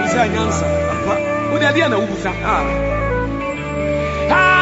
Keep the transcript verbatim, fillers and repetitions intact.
bisa nyansa. Apa? Udah dia na ubusa. Ah. Ah.